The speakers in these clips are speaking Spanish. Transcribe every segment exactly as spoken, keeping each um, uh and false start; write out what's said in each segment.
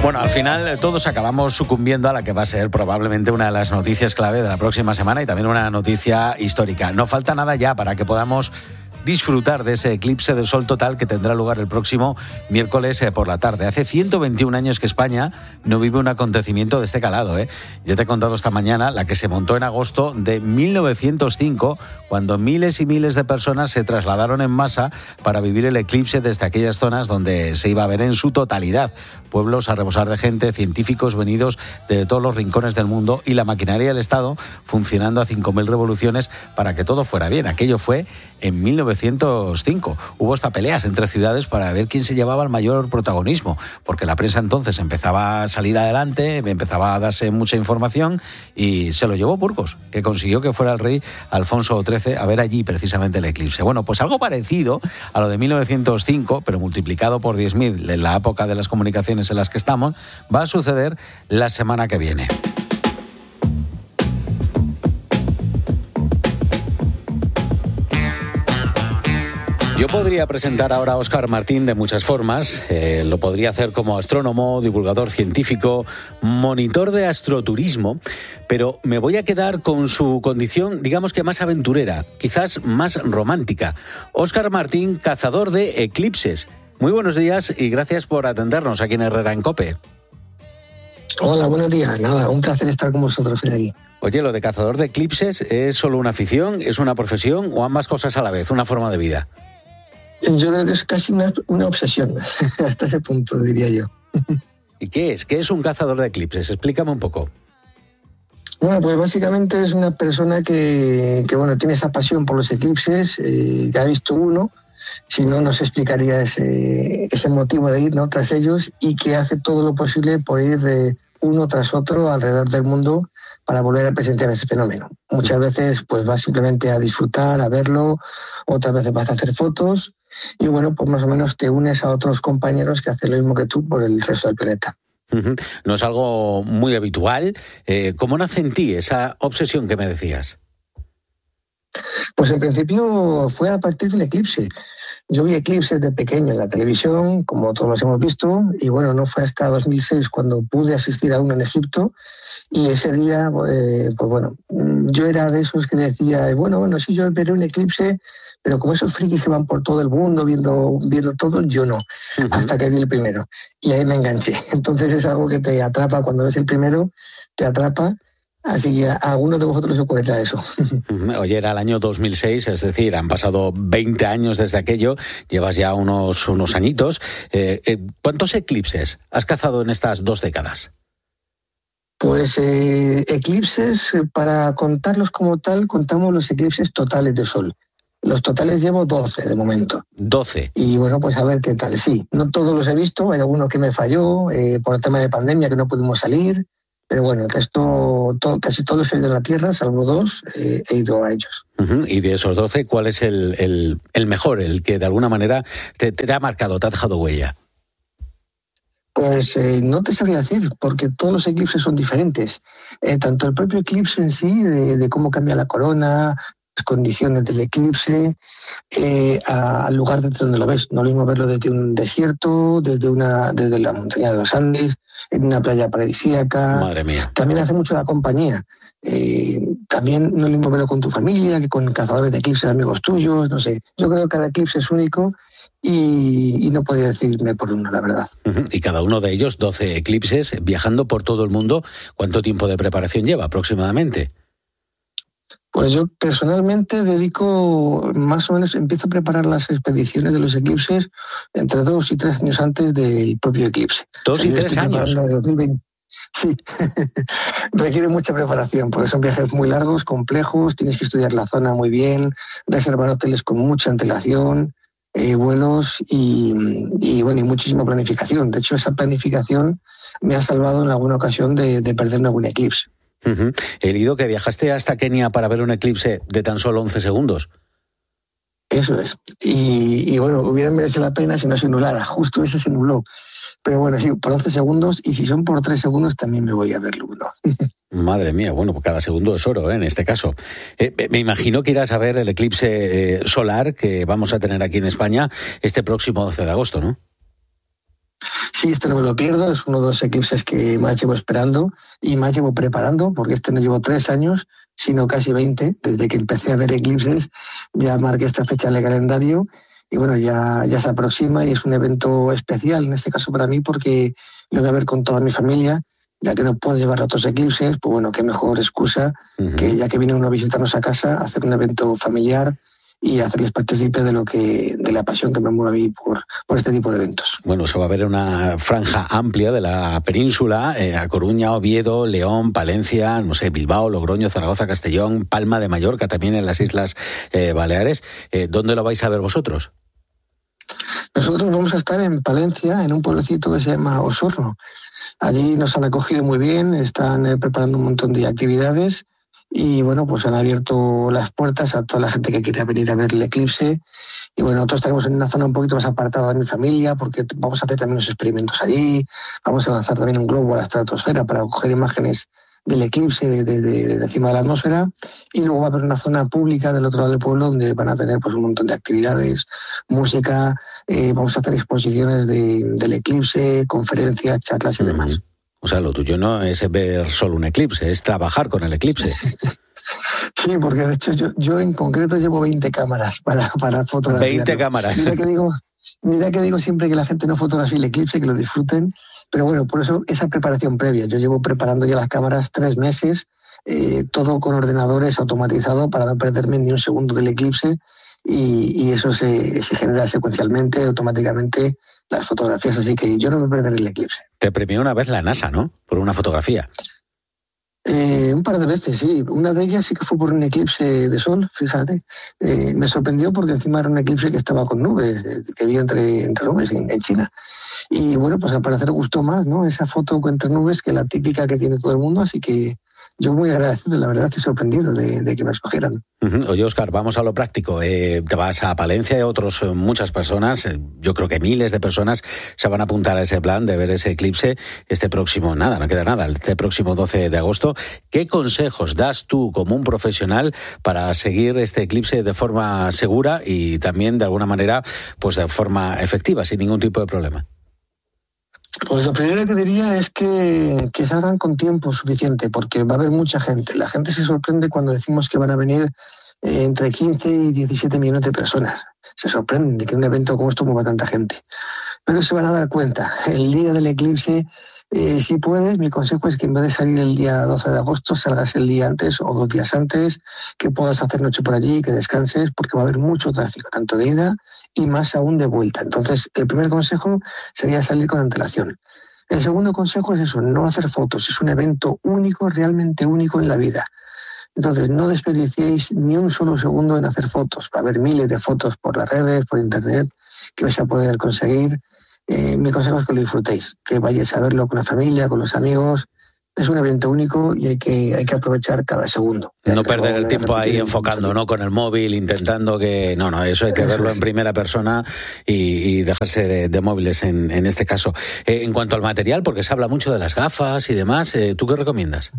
Bueno, al final todos acabamos sucumbiendo a la que va a ser probablemente una de las noticias clave de la próxima semana y también una noticia histórica. No falta nada ya para que podamos disfrutar de ese eclipse de sol total que tendrá lugar el próximo miércoles eh, por la tarde. Hace ciento veintiún años que España no vive un acontecimiento de este calado, ¿eh? Ya te he contado esta mañana la que se montó en agosto de mil novecientos cinco, cuando miles y miles de personas se trasladaron en masa para vivir el eclipse desde aquellas zonas donde se iba a ver en su totalidad. Pueblos a rebosar de gente, científicos venidos de todos los rincones del mundo y la maquinaria del Estado funcionando a cinco mil revoluciones para que todo fuera bien. Aquello fue en mil novecientos cinco. Hubo hasta peleas entre ciudades para ver quién se llevaba el mayor protagonismo, porque la prensa entonces empezaba a salir adelante, empezaba a darse mucha información y se lo llevó Burgos, que consiguió que fuera el rey Alfonso trece a ver allí precisamente el eclipse. Bueno, pues algo parecido a lo de mil novecientos cinco, pero multiplicado por diez mil en la época de las comunicaciones en las que estamos, va a suceder la semana que viene. Yo podría presentar ahora a Óscar Martín de muchas formas. Eh, lo podría hacer como astrónomo, divulgador científico, monitor de astroturismo, pero me voy a quedar con su condición, digamos que más aventurera, quizás más romántica. Óscar Martín, cazador de eclipses. Muy buenos días y gracias por atendernos aquí en Herrera en COPE. Hola, buenos días. Nada, un placer estar con vosotros hoy aquí. Oye, ¿lo de cazador de eclipses es solo una afición, es una profesión o ambas cosas a la vez, una forma de vida? Yo creo que es casi una, una obsesión, hasta ese punto, diría yo. ¿Y qué es? ¿Qué es un cazador de eclipses? Explícame un poco. Bueno, pues básicamente es una persona que, que bueno, tiene esa pasión por los eclipses, eh, que ha visto uno, si no, no se explicaría ese, ese motivo de ir, ¿no?, tras ellos, y que hace todo lo posible por ir de uno tras otro alrededor del mundo para volver a presenciar ese fenómeno. Muchas veces pues vas simplemente a disfrutar, a verlo, otras veces vas a hacer fotos y bueno, pues más o menos te unes a otros compañeros que hacen lo mismo que tú por el resto del planeta. Uh-huh. No es algo muy habitual. Eh, ¿Cómo nace en ti esa obsesión que me decías? Pues en principio fue a partir del eclipse. Yo vi eclipses de pequeño en la televisión, como todos los hemos visto, y bueno, no fue hasta dos mil seis cuando pude asistir a uno en Egipto, y ese día, eh, pues bueno, yo era de esos que decía, bueno, bueno, sí, yo veré un eclipse, pero como esos frikis que van por todo el mundo viendo, viendo todo, yo no, uh-huh. Hasta que vi el primero, y ahí me enganché. Entonces es algo que te atrapa cuando ves el primero, te atrapa. Así que a algunos de vosotros os ocurrirá eso. Oye, era el año dos mil seis, es decir, han pasado veinte años desde aquello, llevas ya unos, unos añitos. Eh, eh, ¿Cuántos eclipses has cazado en estas dos décadas? Pues eh, eclipses, para contarlos como tal, contamos los eclipses totales de sol. Los totales llevo doce de momento. doce. Y bueno, pues a ver qué tal. Sí, no todos los he visto, hay algunos que me falló eh, por el tema de pandemia, que no pudimos salir. Pero bueno, el resto, todo, casi todos los que he ido a la Tierra, salvo dos, eh, he ido a ellos. Uh-huh. Y de esos doce, ¿cuál es el, el, el mejor, el que de alguna manera te, te ha marcado, te ha dejado huella? Pues eh, no te sabría decir, porque todos los eclipses son diferentes. Eh, tanto el propio eclipse en sí, de, de cómo cambia la corona, las condiciones del eclipse, eh, a, al lugar desde donde lo ves. No es lo mismo verlo desde un desierto, desde, una, desde la montaña de los Andes, en una playa paradisíaca. Madre mía. También hace mucho la compañía. Eh, también no es lo mismo verlo con tu familia que con cazadores de eclipses, amigos tuyos, no sé. Yo creo que cada eclipse es único y, y no podía decidirme por uno, la verdad. Uh-huh. Y cada uno de ellos, doce eclipses, viajando por todo el mundo. ¿Cuánto tiempo de preparación lleva aproximadamente? Pues yo personalmente dedico, más o menos, empiezo a preparar las expediciones de los eclipses entre dos y tres años antes del propio eclipse. ¿Dos o sea, y tres años? De dos mil veinte. Sí, requiere mucha preparación, porque son viajes muy largos, complejos, tienes que estudiar la zona muy bien, reservar hoteles con mucha antelación, eh, vuelos y, y, bueno, y muchísima planificación. De hecho, esa planificación me ha salvado en alguna ocasión de, de perderme algún eclipse. Uh-huh. He leído que viajaste hasta Kenia para ver un eclipse de tan solo once segundos. Eso es. Y, y bueno, hubiera merecido la pena si no se nulara. Justo ese se nubló. Pero bueno, sí, por once segundos, y si son por tres segundos también me voy a verlo. ¿No? Madre mía, bueno, pues cada segundo es oro, ¿eh? En este caso. Eh, me imagino que irás a ver el eclipse eh, solar que vamos a tener aquí en España este próximo doce de agosto, ¿no? Sí, Sí, este no me lo pierdo, es uno de los eclipses que más llevo esperando y más llevo preparando, porque este no llevo tres años, sino casi veinte, desde que empecé a ver eclipses, ya marqué esta fecha en el calendario y bueno, ya, ya se aproxima y es un evento especial, en este caso para mí, porque lo voy a ver con toda mi familia, ya que no puedo llevar a otros eclipses, pues bueno, qué mejor excusa uh-huh. que ya que viene uno a visitarnos a casa, hacer un evento familiar y hacerles partícipe de lo que de la pasión que me mueve a mí por, por este tipo de eventos. Bueno, se va a ver una franja amplia de la península, eh, a Coruña, Oviedo, León, Palencia, no sé, Bilbao, Logroño, Zaragoza, Castellón, Palma de Mallorca, también en las Islas eh, Baleares. Eh, ¿Dónde lo vais a ver vosotros? Nosotros vamos a estar en Palencia, en un pueblecito que se llama Osorno. Allí nos han acogido muy bien, están eh, preparando un montón de actividades. Y bueno, pues han abierto las puertas a toda la gente que quiera venir a ver el eclipse. Y bueno, nosotros estaremos en una zona un poquito más apartada de mi familia, porque vamos a hacer también unos experimentos allí. Vamos a lanzar también un globo a la estratosfera para coger imágenes del eclipse de, de, de, de encima de la atmósfera. Y luego va a haber una zona pública del otro lado del pueblo donde van a tener pues un montón de actividades, música, eh, vamos a hacer exposiciones de, del eclipse, conferencias, charlas y demás. O sea, lo tuyo no es ver solo un eclipse, es trabajar con el eclipse. Sí, porque de hecho yo, yo en concreto llevo veinte cámaras para, para fotografiar. veinte cámaras. Mira que digo, mira que digo siempre que la gente no fotografie el eclipse, que lo disfruten, pero bueno, por eso esa preparación previa. Yo llevo preparando ya las cámaras tres meses, eh, todo con ordenadores automatizado para no perderme ni un segundo del eclipse y, y eso se, se genera secuencialmente, automáticamente, las fotografías, así que yo no me perderé el eclipse. Te premió una vez la NASA, ¿no? Por una fotografía. Eh, un par de veces, sí. Una de ellas sí que fue por un eclipse de sol, fíjate. Eh, me sorprendió porque encima era un eclipse que estaba con nubes, eh, que vi entre, entre nubes en, en China. Y bueno, pues al parecer gustó más, ¿no? Esa foto entre nubes que la típica que tiene todo el mundo, así que yo muy agradecido, la verdad, estoy sorprendido de, de que me escogieran. Uh-huh. Oye, Óscar, vamos a lo práctico. Eh, te vas a Palencia y otros, eh, muchas personas, eh, yo creo que miles de personas se van a apuntar a ese plan de ver ese eclipse este próximo, nada, no queda nada, este próximo doce de agosto. ¿Qué consejos das tú como un profesional para seguir este eclipse de forma segura y también de alguna manera, pues de forma efectiva, sin ningún tipo de problema? Pues lo primero que diría es que, que salgan con tiempo suficiente, porque va a haber mucha gente. La gente se sorprende cuando decimos que van a venir eh, entre quince y diecisiete millones de personas. Se sorprenden de que un evento como esto mueva tanta gente. Pero se van a dar cuenta. El día del eclipse, eh, si puedes, mi consejo es que en vez de salir el día doce de agosto, salgas el día antes o dos días antes, que puedas hacer noche por allí, que descanses, porque va a haber mucho tráfico, tanto de ida y más aún de vuelta. Entonces, el primer consejo sería salir con antelación. El segundo consejo es eso, no hacer fotos. Es un evento único, realmente único en la vida. Entonces, no desperdiciéis ni un solo segundo en hacer fotos. Va a haber miles de fotos por las redes, por internet, que vais a poder conseguir. Eh, mi consejo es que lo disfrutéis, que vayáis a verlo con la familia, con los amigos. Es un evento único y hay que, hay que aprovechar cada segundo. No perder el tiempo ahí enfocando, ¿no? Con el móvil, intentando que... No, no, eso hay que verlo en primera persona y, y dejarse de, de móviles en, en este caso. Eh, en cuanto al material, porque se habla mucho de las gafas y demás, eh, ¿tú qué recomiendas?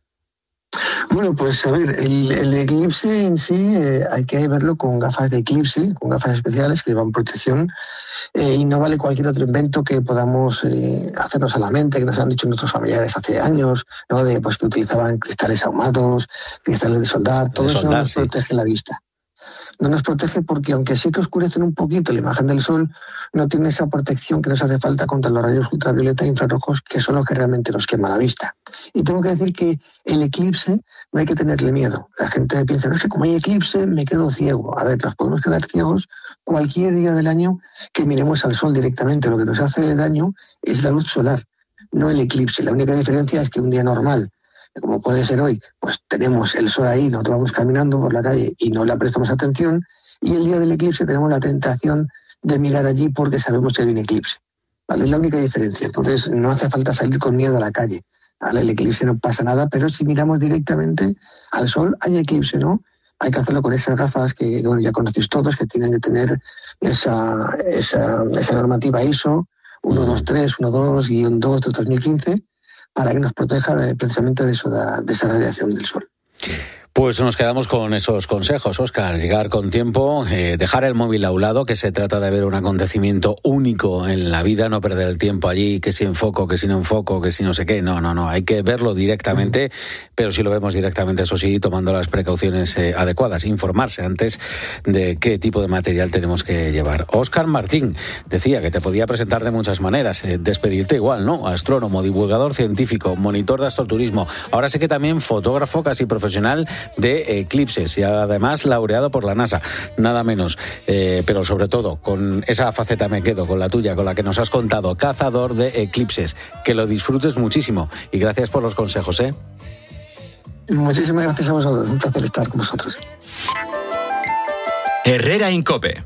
Bueno, pues a ver, el, el eclipse en sí eh, hay que verlo con gafas de eclipse, con gafas especiales que llevan protección eh, y no vale cualquier otro invento que podamos eh, hacernos a la mente, que nos han dicho nuestros familiares hace años, ¿no? De pues que utilizaban cristales ahumados, cristales de soldar, todo de eso soldar, no nos sí. protege la vista. No nos protege porque aunque sí que oscurecen un poquito la imagen del sol, no tiene esa protección que nos hace falta contra los rayos ultravioleta e infrarrojos, que son los que realmente nos queman la vista. Y tengo que decir que el eclipse no hay que tenerle miedo. La gente piensa, no es que como hay eclipse me quedo ciego. A ver, nos podemos quedar ciegos cualquier día del año que miremos al sol directamente. Lo que nos hace daño es la luz solar, no el eclipse. La única diferencia es que un día normal, como puede ser hoy, pues tenemos el sol ahí, nosotros vamos caminando por la calle y no le prestamos atención, y el día del eclipse tenemos la tentación de mirar allí porque sabemos que hay un eclipse. ¿Vale? Es la única diferencia. Entonces no hace falta salir con miedo a la calle. ¿Vale? El eclipse no pasa nada, pero si miramos directamente al sol, hay eclipse, ¿no? Hay que hacerlo con esas gafas que bueno, ya conocéis todos, que tienen que tener esa, esa, esa normativa I S O uno dos tres, uno dos guión dos de dos mil quince, para que nos proteja de, precisamente de, eso, de, de esa radiación del sol. Pues nos quedamos con esos consejos, Óscar. Llegar con tiempo, eh, dejar el móvil a un lado, que se trata de ver un acontecimiento único en la vida, no perder el tiempo allí, que si enfoco, que si no enfoco, que si no sé qué. No, no, no. Hay que verlo directamente, pero si lo vemos directamente, eso sí, tomando las precauciones eh, adecuadas. Informarse antes de qué tipo de material tenemos que llevar. Óscar Martín decía que te podía presentar de muchas maneras. Eh, despedirte igual, ¿no? Astrónomo, divulgador científico, monitor de astroturismo. Ahora sé que también fotógrafo casi profesional de eclipses y además laureado por la NASA, nada menos, eh, pero sobre todo con esa faceta me quedo, con la tuya, con la que nos has contado, cazador de eclipses, que lo disfrutes muchísimo y gracias por los consejos, ¿eh? Muchísimas gracias a vosotros, un placer estar con vosotros. Herrera Incope.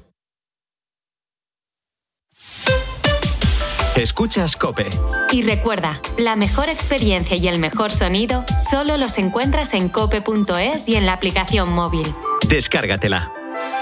Escuchas COPE. Y recuerda, la mejor experiencia y el mejor sonido solo los encuentras en cope punto es y en la aplicación móvil. Descárgatela.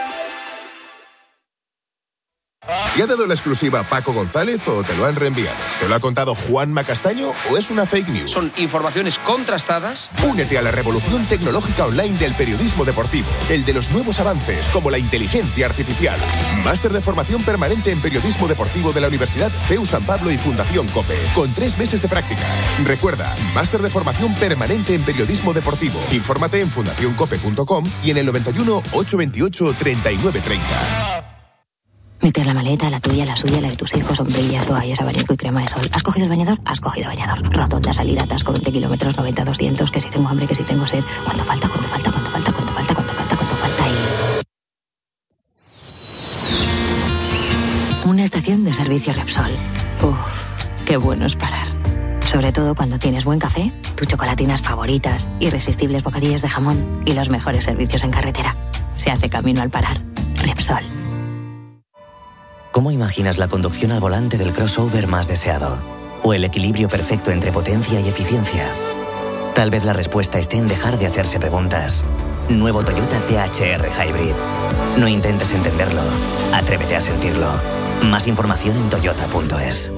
¿Te ha dado la exclusiva Paco González o te lo han reenviado? ¿Te lo ha contado Juanma Castaño o es una fake news? Son informaciones contrastadas. Únete a la revolución tecnológica online del periodismo deportivo, el de los nuevos avances como la inteligencia artificial. Máster de formación permanente en periodismo deportivo de la Universidad C E U San Pablo y Fundación COPE, con tres meses de prácticas. Recuerda, máster de formación permanente en periodismo deportivo. Infórmate en fundación cope punto com y en el noventa y uno, ochocientos veintiocho, treinta y nueve treinta. Meter la maleta, la tuya, la suya, la de tus hijos, sombrillas, toallas, abanico y crema de sol. ¿Has cogido el bañador? Has cogido bañador. Rotonda, salida, atasco, veinte kilómetros, noventa, doscientos, que si tengo hambre, que si tengo sed. ¿Cuánto falta? ¿Cuánto falta? ¿Cuánto falta? ¿Cuánto falta? ¿Cuánto falta? ¿Cuánto falta? Y... una estación de servicio Repsol. Uf, qué bueno es parar. Sobre todo cuando tienes buen café, tus chocolatinas favoritas, irresistibles bocadillos de jamón y los mejores servicios en carretera. Se hace camino al parar. Repsol. ¿Cómo imaginas la conducción al volante del crossover más deseado? ¿O el equilibrio perfecto entre potencia y eficiencia? Tal vez la respuesta esté en dejar de hacerse preguntas. Nuevo Toyota T H R Hybrid. No intentes entenderlo, atrévete a sentirlo. Más información en toyota punto es.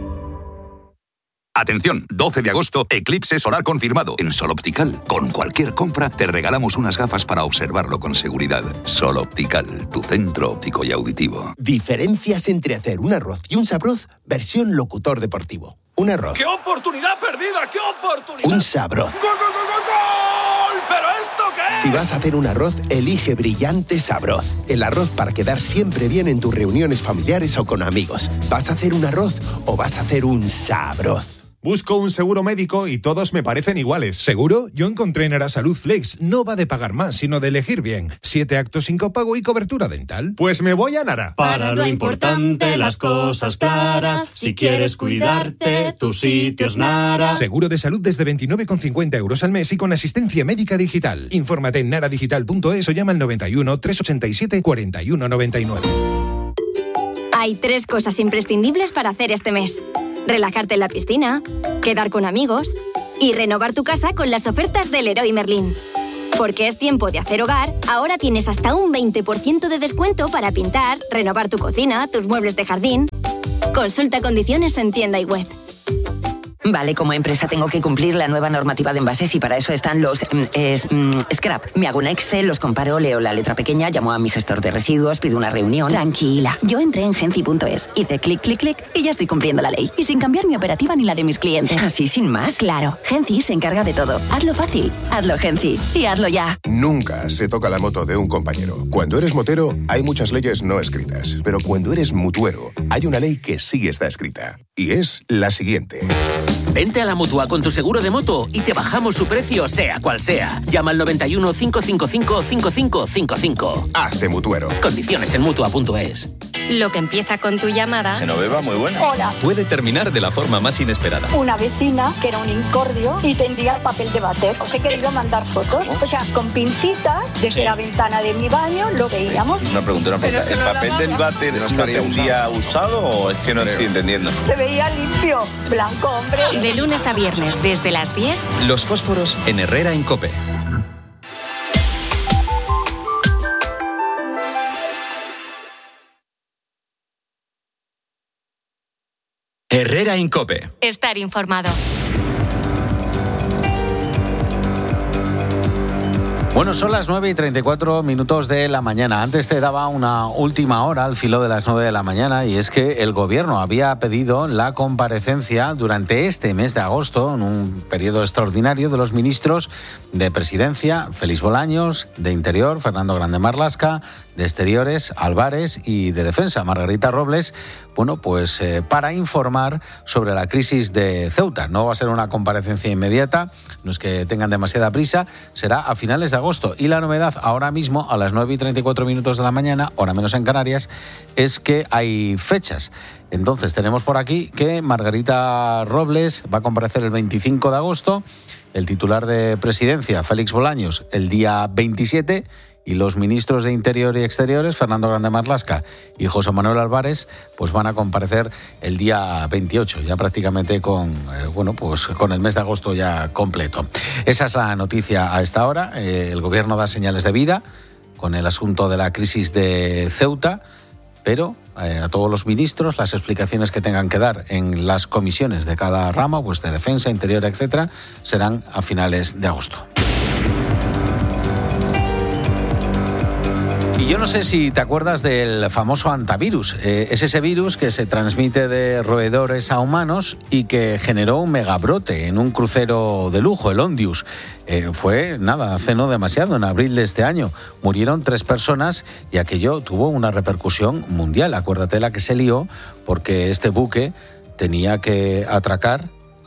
Atención, doce de agosto, eclipse solar confirmado en Sol Optical. Con cualquier compra te regalamos unas gafas para observarlo con seguridad. Sol Optical, tu centro óptico y auditivo. Diferencias entre hacer un arroz y un sabroz, versión locutor deportivo. Un arroz. ¡Qué oportunidad perdida! ¡Qué oportunidad! Un sabroz. ¡Gol, gol, gol, gol, gol! ¿Pero esto qué es? Si vas a hacer un arroz, elige Brillante Sabroz. El arroz para quedar siempre bien en tus reuniones familiares o con amigos. ¿Vas a hacer un arroz o vas a hacer un sabroz? Busco un seguro médico y todos me parecen iguales. ¿Seguro? Yo encontré en Arasalud Flex. No va de pagar más, sino de elegir bien. Siete actos sin copago y cobertura dental. Pues me voy a Nara. Para lo importante, las cosas claras. Si quieres cuidarte, tu sitio es Nara. Seguro de salud desde veintinueve con cincuenta euros al mes y con asistencia médica digital. Infórmate en nara digital punto es o llama al noventa y uno, trescientos ochenta y siete, cuarenta y uno noventa y nueve. Hay tres cosas imprescindibles para hacer este mes. Relajarte en la piscina, quedar con amigos y renovar tu casa con las ofertas del Leroy Merlin. Porque es tiempo de hacer hogar, ahora tienes hasta un veinte por ciento de descuento para pintar, renovar tu cocina, tus muebles de jardín. Consulta condiciones en tienda y web. Vale, como empresa tengo que cumplir la nueva normativa de envases y para eso están los eh, scrap. Me hago un Excel, los comparo, leo la letra pequeña, llamo a mi gestor de residuos, pido una reunión. Tranquila, yo entré en genci punto es, hice clic, clic, clic y ya estoy cumpliendo la ley. Y sin cambiar mi operativa ni la de mis clientes. ¿Así sin más? Claro, Genci se encarga de todo. Hazlo fácil, hazlo Genci y hazlo ya. Nunca se toca la moto de un compañero. Cuando eres motero hay muchas leyes no escritas, pero cuando eres mutuero hay una ley que sí está escrita y es la siguiente. Vente a la Mutua con tu seguro de moto y te bajamos su precio, sea cual sea. Llama al noventa y uno, cinco cinco cinco, cinco cinco cinco cinco. Hazte mutuero. Condiciones en mutua punto es. Lo que empieza con tu llamada... Genoveva, muy buena. Hola. Puede terminar de la forma más inesperada. Una vecina que era un incordio y tendría el papel de váter. Os he querido mandar fotos. O sea, con pincitas, desde sí. la ventana de mi baño lo veíamos. Una pregunta, una pregunta. ¿El papel del váter no tendría usado o es que no estoy entendiendo? Se veía limpio, blanco, hombre. De lunes a viernes, desde las diez... Los fósforos en Herrera Incope. Herrera Incope. Estar informado. Bueno, son las nueve y treinta y cuatro minutos de la mañana. Antes te daba una última hora al filo de las nueve de la mañana y es que el Gobierno había pedido la comparecencia durante este mes de agosto, en un periodo extraordinario, de los ministros de Presidencia, Félix Bolaños, de Interior, Fernando Grande Marlaska, de Exteriores, Álvarez, y de Defensa, Margarita Robles, bueno, pues eh, para informar sobre la crisis de Ceuta. No va a ser una comparecencia inmediata, no es que tengan demasiada prisa, será a finales de agosto. Y la novedad ahora mismo, a las nueve y treinta y cuatro minutos de la mañana, hora menos en Canarias, es que hay fechas. Entonces tenemos por aquí que Margarita Robles va a comparecer el veinticinco de agosto, el titular de Presidencia, Félix Bolaños, el día veintisiete, y los ministros de Interior y Exteriores, Fernando Grande Marlaska y José Manuel Álvarez, pues van a comparecer el día veintiocho, ya prácticamente con, eh, bueno, pues con el mes de agosto ya completo. Esa es la noticia a esta hora. Eh, el Gobierno da señales de vida con el asunto de la crisis de Ceuta, pero eh, a todos los ministros las explicaciones que tengan que dar en las comisiones de cada rama, pues de Defensa, Interior, etcétera, serán a finales de agosto. Y yo no sé si te acuerdas del famoso antivirus. Eh, es ese virus que se transmite de roedores a humanos y que generó un megabrote en un crucero de lujo, el Ondius. Eh, fue, nada, hace no demasiado, en abril de este año. Murieron tres personas y aquello tuvo una repercusión mundial. Acuérdate la que se lió porque este buque tenía que atracar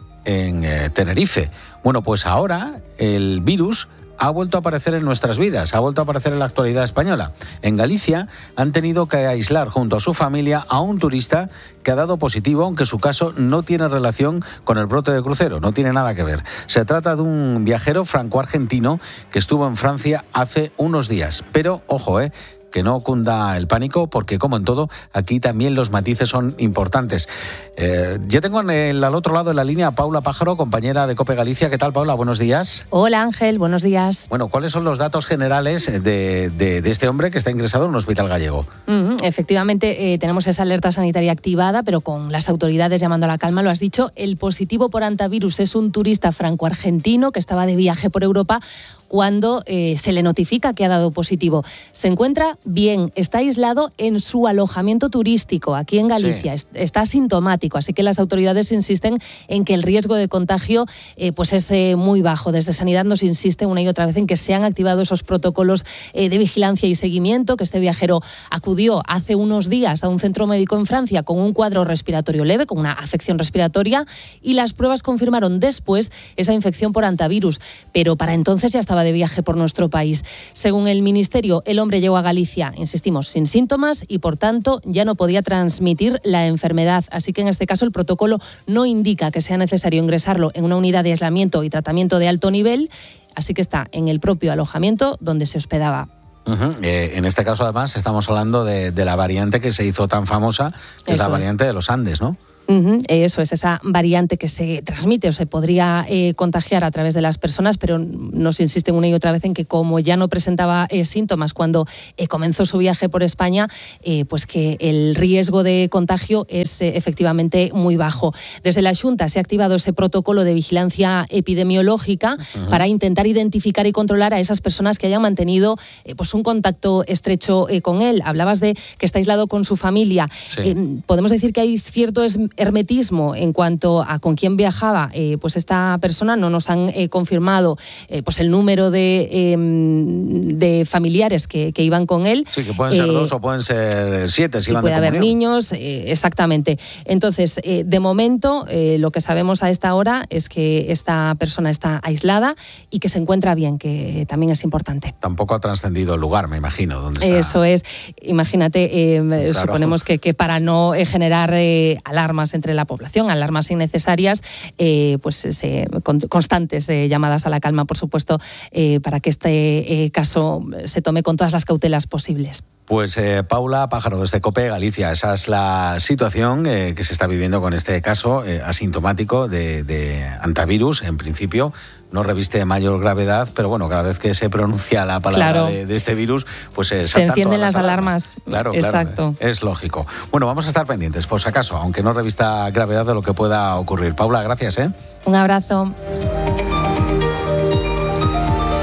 en eh, Tenerife. Bueno, pues ahora el virus ha vuelto a aparecer en nuestras vidas, ha vuelto a aparecer en la actualidad española. En Galicia han tenido que aislar junto a su familia a un turista que ha dado positivo, aunque su caso no tiene relación con el brote de crucero, no tiene nada que ver. Se trata de un viajero franco-argentino que estuvo en Francia hace unos días. Pero, ojo, eh, que no cunda el pánico, porque como en todo, aquí también los matices son importantes. Eh, yo tengo en el, al otro lado de la línea a Paula Pájaro, compañera de COPE Galicia. ¿Qué tal, Paula? Buenos días. Hola, Ángel. Buenos días. Bueno, ¿cuáles son los datos generales de, de, de este hombre que está ingresado en un hospital gallego? Mm, efectivamente, eh, tenemos esa alerta sanitaria activada, pero con las autoridades llamando a la calma. Lo has dicho, el positivo por antivirus es un turista franco-argentino que estaba de viaje por Europa cuando eh, se le notifica que ha dado positivo. Se encuentra bien, está aislado en su alojamiento turístico aquí en Galicia, sí. Está asintomático, así que las autoridades insisten en que el riesgo de contagio eh, pues es eh, muy bajo. Desde Sanidad nos insiste una y otra vez en que se han activado esos protocolos eh, de vigilancia y seguimiento, que este viajero acudió hace unos días a un centro médico en Francia con un cuadro respiratorio leve, con una afección respiratoria, y las pruebas confirmaron después esa infección por antivirus, pero para entonces ya estaba de viaje por nuestro país. Según el Ministerio, el hombre llegó a Galicia, insistimos, sin síntomas y por tanto ya no podía transmitir la enfermedad. Así que en este caso el protocolo no indica que sea necesario ingresarlo en una unidad de aislamiento y tratamiento de alto nivel, así que está en el propio alojamiento donde se hospedaba. Uh-huh. Eh, en este caso además estamos hablando de, de la variante que se hizo tan famosa, que es la variante de los Andes, ¿no? Uh-huh, eso es, esa variante que se transmite o se podría eh, contagiar a través de las personas, pero nos insisten una y otra vez en que como ya no presentaba eh, síntomas cuando eh, comenzó su viaje por España, eh, pues que el riesgo de contagio es eh, efectivamente muy bajo. Desde la Xunta se ha activado ese protocolo de vigilancia epidemiológica uh-huh. para intentar identificar y controlar a esas personas que hayan mantenido eh, pues un contacto estrecho eh, con él. Hablabas de que está aislado con su familia. Sí. Eh, podemos decir que hay cierto es hermetismo en cuanto a con quién viajaba eh, pues esta persona. No nos han eh, confirmado eh, pues el número de, eh, de familiares que, que iban con él. Sí, que pueden ser eh, dos o pueden ser siete si sí, van puede de haber comunión. Niños, eh, exactamente. Entonces, eh, de momento, eh, lo que sabemos a esta hora es que esta persona está aislada y que se encuentra bien, que también es importante. Tampoco ha trascendido el lugar, me imagino, donde está. Eso es. Imagínate, eh, claro. suponemos que, que para no eh, generar eh, alarmas entre la población, alarmas innecesarias, eh, pues eh, con, constantes eh, llamadas a la calma, por supuesto, eh, para que este eh, caso se tome con todas las cautelas posibles. Pues eh, Paula Pájaro, desde COPE Galicia, esa es la situación eh, que se está viviendo con este caso eh, asintomático de, de antivirus. En principio no reviste mayor gravedad, pero bueno, cada vez que se pronuncia la palabra claro. de, de este virus, pues eh, se encienden las, las alarmas. alarmas. Claro, exacto. Claro, es lógico. Bueno, vamos a estar pendientes, por si acaso, aunque no revista gravedad de lo que pueda ocurrir. Paula, gracias, ¿eh? Un abrazo.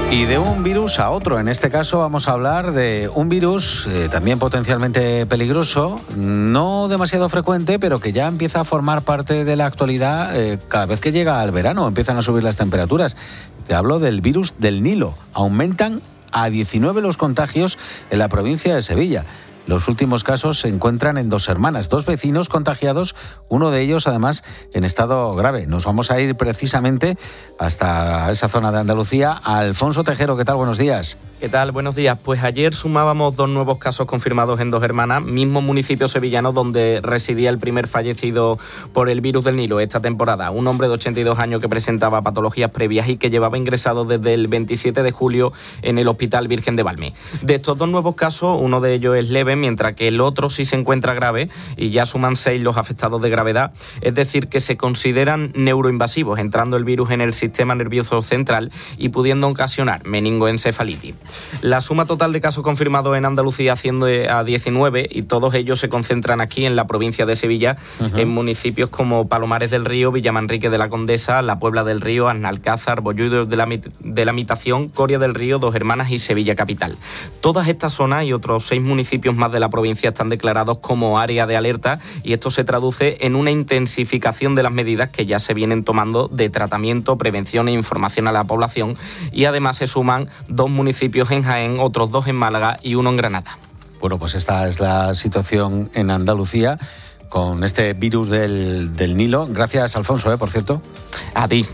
Y de un virus a otro. En este caso vamos a hablar de un virus eh, también potencialmente peligroso, no demasiado frecuente, pero que ya empieza a formar parte de la actualidad eh, cada vez que llega al verano, empiezan a subir las temperaturas. Te hablo del virus del Nilo. Aumentan a diecinueve los contagios en la provincia de Sevilla. Los últimos casos se encuentran en Dos Hermanas, dos vecinos contagiados, uno de ellos además en estado grave. Nos vamos a ir precisamente hasta esa zona de Andalucía. Alfonso Tejero, ¿qué tal? Buenos días. ¿Qué tal? Buenos días. Pues ayer sumábamos dos nuevos casos confirmados en Dos Hermanas, mismo municipio sevillano donde residía el primer fallecido por el virus del Nilo esta temporada. Un hombre de ochenta y dos años que presentaba patologías previas y que llevaba ingresado desde el veintisiete de julio en el Hospital Virgen de Valme. De estos dos nuevos casos, uno de ellos es leve, mientras que el otro sí se encuentra grave y ya suman seis los afectados de gravedad, es decir, que se consideran neuroinvasivos, entrando el virus en el sistema nervioso central y pudiendo ocasionar meningoencefalitis. La suma total de casos confirmados en Andalucía asciende a diecinueve y todos ellos se concentran aquí en la provincia de Sevilla, uh-huh. en municipios como Palomares del Río, Villamanrique de la Condesa, La Puebla del Río, Aznalcázar, Bollullos de la, de la Mitación, Coria del Río, Dos Hermanas y Sevilla Capital. Todas estas zonas y otros seis municipios más de la provincia están declarados como área de alerta y esto se traduce en una intensificación de las medidas que ya se vienen tomando de tratamiento, prevención e información a la población, y además se suman dos municipios en Jaén, otros dos en Málaga y uno en Granada. Bueno, pues esta es la situación en Andalucía con este virus del, del Nilo. Gracias, Alfonso, ¿eh? Por cierto. A ti.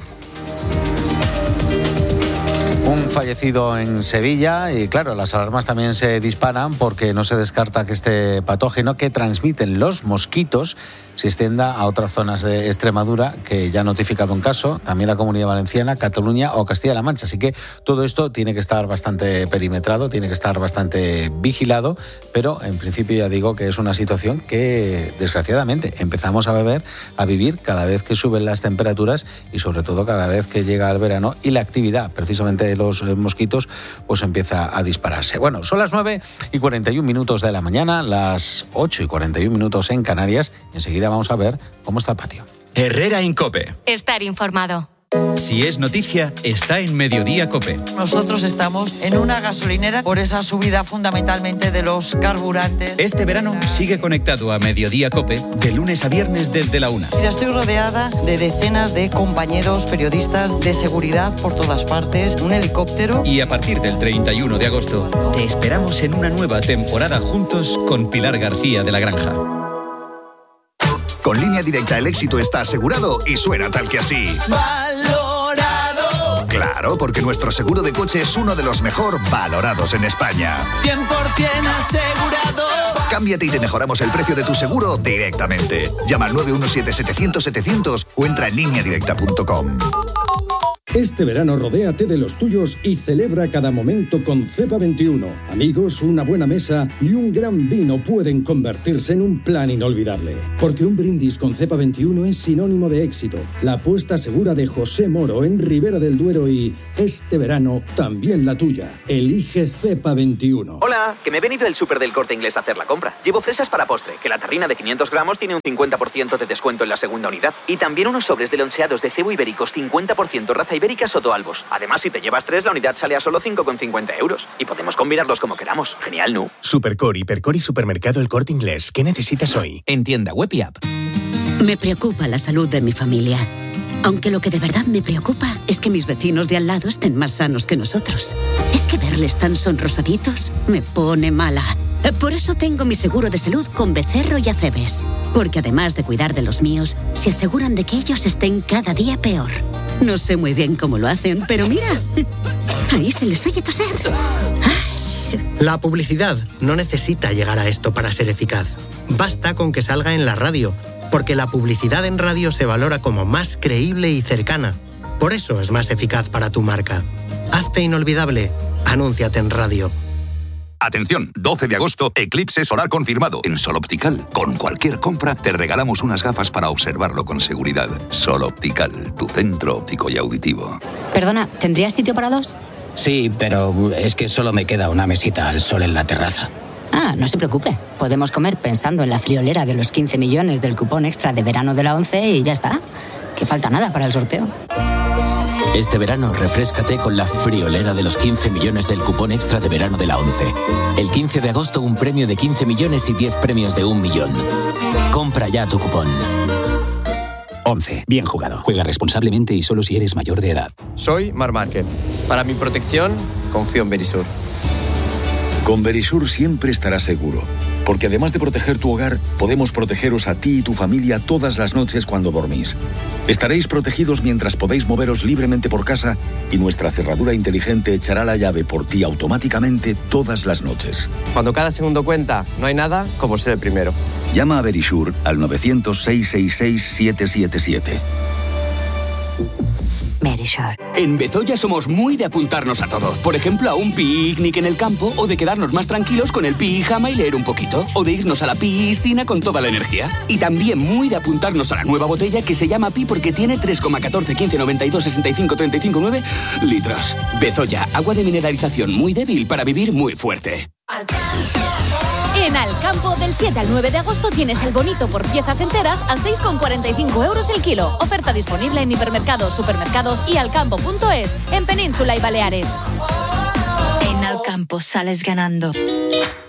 Un fallecido en Sevilla y claro, las alarmas también se disparan porque no se descarta que este patógeno que transmiten los mosquitos se extienda a otras zonas de Extremadura, que ya ha notificado un caso, también la Comunidad Valenciana, Cataluña o Castilla-La Mancha. Así que todo esto tiene que estar bastante perimetrado, tiene que estar bastante vigilado, pero en principio ya digo que es una situación que desgraciadamente empezamos a beber, a vivir cada vez que suben las temperaturas y sobre todo cada vez que llega el verano y la actividad precisamente de los mosquitos pues empieza a dispararse. Bueno, son las nueve y cuarenta y un minutos de la mañana, las ocho y cuarenta y un minutos en Canarias. Enseguida vamos a ver cómo está el patio. Herrera en COPE. Estar informado. Si es noticia, está en Mediodía COPE. Nosotros estamos en una gasolinera por esa subida fundamentalmente de los carburantes. Este verano sigue conectado a Mediodía COPE de lunes a viernes desde la una. Mira, estoy rodeada de decenas de compañeros periodistas de seguridad por todas partes, un helicóptero. Y a partir del treinta y uno de agosto te esperamos en una nueva temporada juntos con Pilar García de la Granja. Con Línea Directa el éxito está asegurado y suena tal que así. ¡Valorado! Claro, porque nuestro seguro de coche es uno de los mejor valorados en España. cien por ciento asegurado. Cámbiate y te mejoramos el precio de tu seguro directamente. Llama al nueve uno siete, setecientos, setecientos o entra en línea directa punto com. Este verano rodéate de los tuyos y celebra cada momento con Cepa veintiuno. Amigos, una buena mesa y un gran vino pueden convertirse en un plan inolvidable. Porque un brindis con Cepa veintiuno es sinónimo de éxito. La apuesta segura de José Moro en Ribera del Duero y este verano también la tuya. Elige Cepa veintiuno. Hola, que me he venido del súper del Corte Inglés a hacer la compra. Llevo fresas para postre, que la terrina de quinientos gramos tiene un cincuenta por ciento de descuento en la segunda unidad. Y también unos sobres de loncheados de cebo ibéricos cincuenta por ciento raza ibérica Soto Albos. Además, si te llevas tres, la unidad sale a solo cinco con cincuenta euros. Y podemos combinarlos como queramos. Genial, ¿no? Supercore, Hipercore y Supermercado El Corte Inglés. ¿Qué necesitas hoy? En tienda web y app. Me preocupa la salud de mi familia. Aunque lo que de verdad me preocupa es que mis vecinos de al lado estén más sanos que nosotros. Es que verles tan sonrosaditos me pone mala. Por eso tengo mi seguro de salud con Becerro y Acebes. Porque además de cuidar de los míos, se aseguran de que ellos estén cada día peor. No sé muy bien cómo lo hacen, pero mira, ahí se les oye toser. La publicidad no necesita llegar a esto para ser eficaz. Basta con que salga en la radio, porque la publicidad en radio se valora como más creíble y cercana. Por eso es más eficaz para tu marca. Hazte inolvidable. Anúnciate en radio. Atención, doce de agosto, eclipse solar confirmado en Sol Optical. Con cualquier compra te regalamos unas gafas para observarlo con seguridad. Sol Optical, tu centro óptico y auditivo. Perdona, ¿tendrías sitio para dos? Sí, pero es que solo me queda una mesita al sol en la terraza. Ah, no se preocupe. Podemos comer pensando en la friolera de los quince millones del cupón extra de verano de la ONCE y ya está. Que falta nada para el sorteo. Este verano refréscate con la friolera de los quince millones del cupón extra de verano de la ONCE. El quince de agosto un premio de quince millones y diez premios de un millón. Compra ya tu cupón. ONCE. Bien jugado. Juega responsablemente y solo si eres mayor de edad. Soy Mar Márquez. Para mi protección, confío en Verisur. Con Verisur siempre estarás seguro. Porque además de proteger tu hogar, podemos protegeros a ti y tu familia todas las noches cuando dormís. Estaréis protegidos mientras podéis moveros libremente por casa y nuestra cerradura inteligente echará la llave por ti automáticamente todas las noches. Cuando cada segundo cuenta, no hay nada como ser el primero. Llama a Verisur al nueve cero cero, seis seis seis, siete siete siete. Verisur. En Bezoya somos muy de apuntarnos a todo. Por ejemplo, a un picnic en el campo o de quedarnos más tranquilos con el pijama y leer un poquito. O de irnos a la piscina con toda la energía. Y también muy de apuntarnos a la nueva botella que se llama Pi porque tiene tres coma catorce, quince, noventa y dos, sesenta y cinco, treinta y cinco, nueve litros. Bezoya, agua de mineralización muy débil para vivir muy fuerte. En Alcampo, del siete al nueve de agosto tienes el bonito por piezas enteras a seis con cuarenta y cinco euros el kilo. Oferta disponible en hipermercados, supermercados y alcampo punto es, en Península y Baleares. En Alcampo sales ganando.